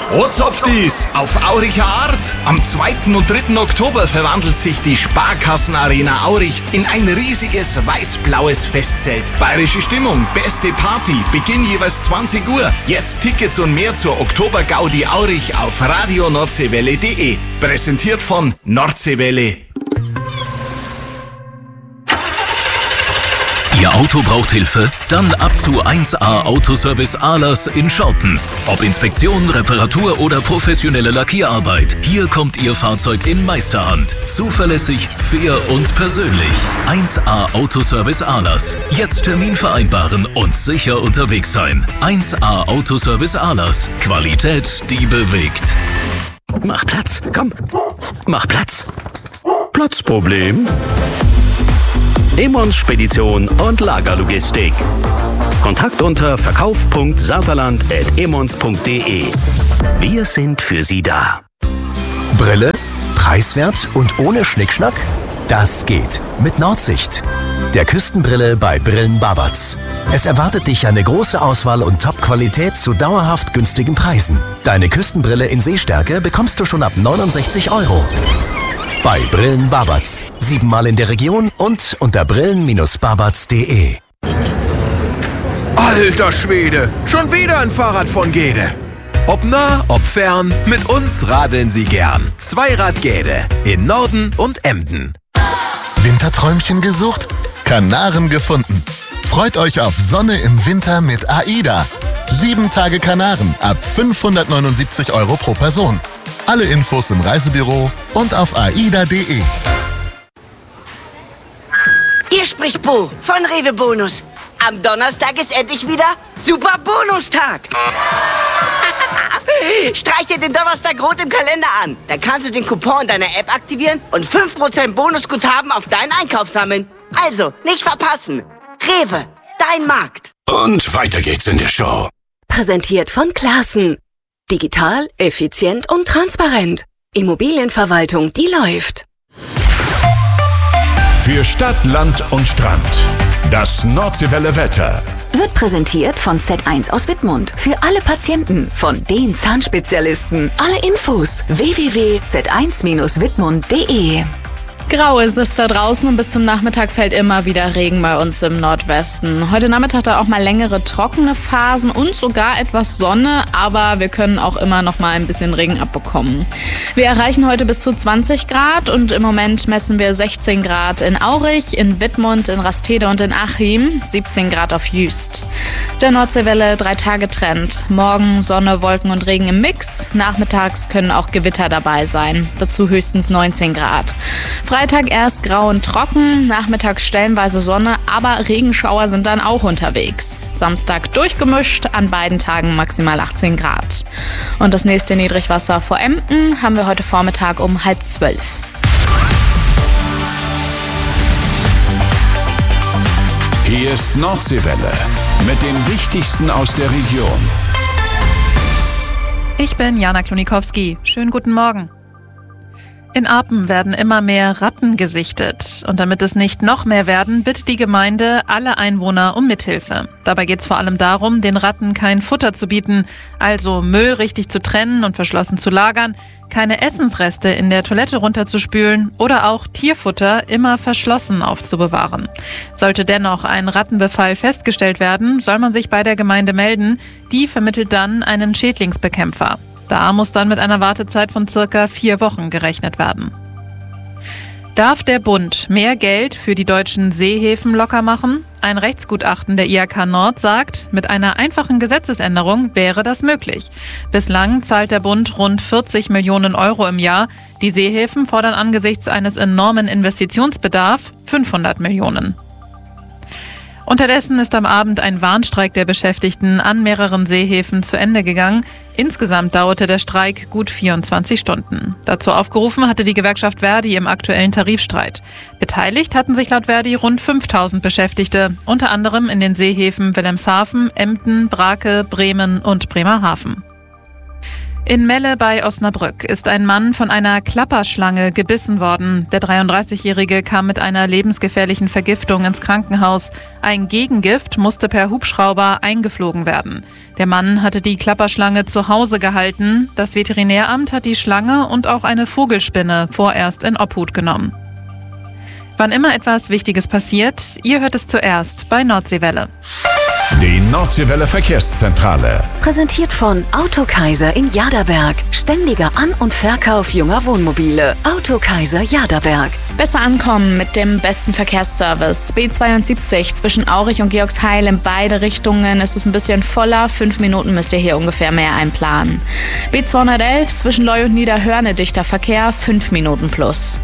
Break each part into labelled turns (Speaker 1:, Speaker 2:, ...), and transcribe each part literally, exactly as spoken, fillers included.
Speaker 1: Ozopfdies auf Auricher Art. Am zweiten und dritten Oktober verwandelt sich die Sparkassenarena Aurich in ein riesiges weiß-blaues Festzelt. Bayerische Stimmung, beste Party, Beginn jeweils zwanzig Uhr. Jetzt Tickets und mehr zur Oktober-Gaudi Aurich auf radio nordseewelle punkt de. Präsentiert von Nordseewelle.
Speaker 2: Ihr Auto braucht Hilfe? Dann ab zu eins A Autoservice Ahlers in Schortens. Ob Inspektion, Reparatur oder professionelle Lackierarbeit. Hier kommt Ihr Fahrzeug in Meisterhand. Zuverlässig, fair und persönlich. eins A Autoservice Ahlers. Jetzt Termin vereinbaren und sicher unterwegs sein. eins A Autoservice Ahlers. Qualität, die bewegt.
Speaker 3: Mach Platz, komm. Mach Platz. Platzproblem? Emmons Spedition und Lagerlogistik. Kontakt unter verkauf punkt saterland at emmons punkt de. Wir sind für Sie da.
Speaker 4: Brille, preiswert und ohne Schnickschnack? Das geht mit Nordsicht. Der Küstenbrille bei Brillen Babatz. Es erwartet dich eine große Auswahl und Top-Qualität zu dauerhaft günstigen Preisen. Deine Küstenbrille in Sehstärke bekommst du schon ab neunundsechzig Euro. Bei Brillen Babatz. Siebenmal in der Region und unter brillen Bindestrich babatz punkt de.
Speaker 5: Alter Schwede, schon wieder ein Fahrrad von Gede. Ob nah, ob fern, mit uns radeln Sie gern. Zweirad Gede in Norden und Emden.
Speaker 6: Winterträumchen gesucht? Kanaren gefunden. Freut euch auf Sonne im Winter mit AIDA. Sieben Tage Kanaren ab fünfhundertneunundsiebzig Euro pro Person. Alle Infos im Reisebüro und auf aida punkt de.
Speaker 7: Hier spricht Bo von Rewe Bonus. Am Donnerstag ist endlich wieder Super Bonustag. Streich dir den Donnerstag rot im Kalender an. Dann kannst du den Coupon deiner App aktivieren und fünf Prozent Bonusguthaben auf deinen Einkauf sammeln. Also, nicht verpassen. Rewe, dein Markt.
Speaker 8: Und weiter geht's in der Show.
Speaker 9: Präsentiert von Classen. Digital, effizient und transparent. Immobilienverwaltung, die läuft.
Speaker 8: Für Stadt, Land und Strand. Das Nordseewelle Wetter.
Speaker 10: Wird präsentiert von Z eins aus Wittmund. Für alle Patienten, von den Zahnspezialisten. Alle Infos w w w punkt z eins bindestrich wittmund punkt de.
Speaker 11: Grau ist es da draußen und bis zum Nachmittag fällt immer wieder Regen bei uns im Nordwesten. Heute Nachmittag da auch mal längere trockene Phasen und sogar etwas Sonne, aber wir können auch immer noch mal ein bisschen Regen abbekommen. Wir erreichen heute bis zu zwanzig Grad und im Moment messen wir sechzehn Grad in Aurich, in Wittmund, in Rastede und in Achim, siebzehn Grad auf Jüst. Der Nordseewelle Drei-Tage-Trend. Morgen Sonne, Wolken und Regen im Mix. Nachmittags können auch Gewitter dabei sein. Dazu höchstens neunzehn Grad. Freitag erst grau und trocken, nachmittags stellenweise Sonne, aber Regenschauer sind dann auch unterwegs. Samstag durchgemischt, an beiden Tagen maximal achtzehn Grad. Und das nächste Niedrigwasser vor Emden haben wir heute Vormittag um halb zwölf.
Speaker 8: Hier ist Nordseewelle mit dem Wichtigsten aus der Region.
Speaker 12: Ich bin Jana Klonikowski. Schönen guten Morgen. In Apen werden immer mehr Ratten gesichtet. Und damit es nicht noch mehr werden, bittet die Gemeinde alle Einwohner um Mithilfe. Dabei geht es vor allem darum, den Ratten kein Futter zu bieten, also Müll richtig zu trennen und verschlossen zu lagern, keine Essensreste in der Toilette runterzuspülen oder auch Tierfutter immer verschlossen aufzubewahren. Sollte dennoch ein Rattenbefall festgestellt werden, soll man sich bei der Gemeinde melden. Die vermittelt dann einen Schädlingsbekämpfer. Da muss dann mit einer Wartezeit von circa vier Wochen gerechnet werden. Darf der Bund mehr Geld für die deutschen Seehäfen locker machen? Ein Rechtsgutachten der I H K Nord sagt, mit einer einfachen Gesetzesänderung wäre das möglich. Bislang zahlt der Bund rund vierzig Millionen Euro im Jahr. Die Seehäfen fordern angesichts eines enormen Investitionsbedarfs fünfhundert Millionen. Unterdessen ist am Abend ein Warnstreik der Beschäftigten an mehreren Seehäfen zu Ende gegangen. Insgesamt dauerte der Streik gut vierundzwanzig Stunden. Dazu aufgerufen hatte die Gewerkschaft Verdi im aktuellen Tarifstreit. Beteiligt hatten sich laut Verdi rund fünftausend Beschäftigte, unter anderem in den Seehäfen Wilhelmshaven, Emden, Brake, Bremen und Bremerhaven. In Melle bei Osnabrück ist ein Mann von einer Klapperschlange gebissen worden. Der dreiunddreißigjährige kam mit einer lebensgefährlichen Vergiftung ins Krankenhaus. Ein Gegengift musste per Hubschrauber eingeflogen werden. Der Mann hatte die Klapperschlange zu Hause gehalten. Das Veterinäramt hat die Schlange und auch eine Vogelspinne vorerst in Obhut genommen. Wann immer etwas Wichtiges passiert, ihr hört es zuerst bei Nordseewelle.
Speaker 8: Die Nordseewelle Verkehrszentrale.
Speaker 9: Präsentiert von Autokaiser in Jaderberg. Ständiger An- und Verkauf junger Wohnmobile. Autokaiser Jaderberg.
Speaker 11: Besser ankommen mit dem besten Verkehrsservice. B zweiundsiebzig zwischen Aurich und Georgsheil in beide Richtungen ist es ein bisschen voller. Fünf Minuten müsst ihr hier ungefähr mehr einplanen. B zweihundertelf zwischen Leu und Niederhörne dichter Verkehr. Fünf Minuten plus.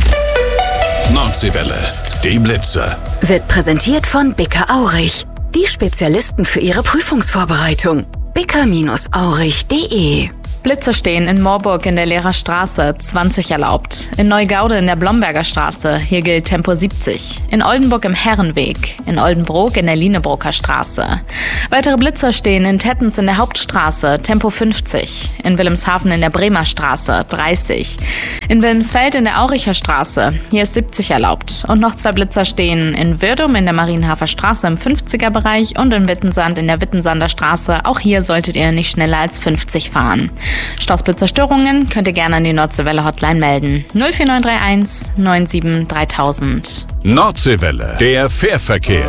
Speaker 8: Nordseewelle. Die Blitze.
Speaker 9: Wird präsentiert von Bicker Aurich. Die Spezialisten für Ihre Prüfungsvorbereitung. bicker Aurich punkt de.
Speaker 11: Blitzer stehen in Moorburg in der Lehrerstraße, zwanzig erlaubt. In Neugaude in der Blomberger Straße, hier gilt Tempo siebzig. In Oldenburg im Herrenweg. In Oldenbrook in der Lienebroker Straße. Weitere Blitzer stehen in Tettens in der Hauptstraße, Tempo fünfzig. In Wilhelmshaven in der Bremer Straße, dreißig. In Wilmsfeld in der Auricher Straße, hier ist siebzig erlaubt. Und noch zwei Blitzer stehen in Würdum in der Marienhafer Straße im fünfziger Bereich und in Wittensand in der Wittensander Straße. Auch hier solltet ihr nicht schneller als fünfzig fahren. Stausblitzerstörungen könnt ihr gerne an die Nordseewelle Hotline melden. null vier neun drei eins neun sieben dreitausend.
Speaker 8: Nordseewelle, der Fährverkehr.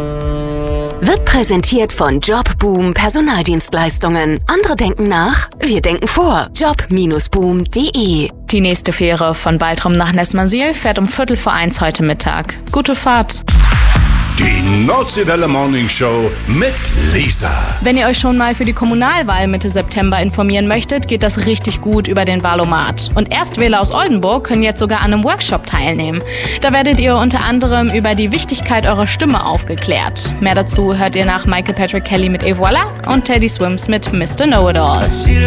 Speaker 9: Wird präsentiert von Jobboom Personaldienstleistungen. Andere denken nach, wir denken vor. job Bindestrich boom punkt de.
Speaker 11: Die nächste Fähre von Baltrum nach Nessmersiel fährt um Viertel vor eins heute Mittag. Gute Fahrt!
Speaker 8: Die Nordseewelle Morning Show mit Lisa.
Speaker 11: Wenn ihr euch schon mal für die Kommunalwahl Mitte September informieren möchtet, geht das richtig gut über den Wahlomat. Und Erstwähler aus Oldenburg können jetzt sogar an einem Workshop teilnehmen. Da werdet ihr unter anderem über die Wichtigkeit eurer Stimme aufgeklärt. Mehr dazu hört ihr nach Michael Patrick Kelly mit Et Voilà und Teddy Swims mit Mister Know-It-All.